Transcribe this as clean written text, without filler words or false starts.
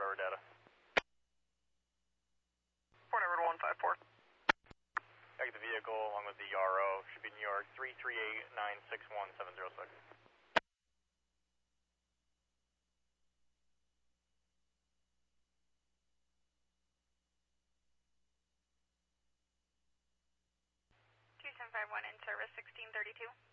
for data. Port number 154. Back at the vehicle along with the RO. Should be New York 338961706. One in service 1632.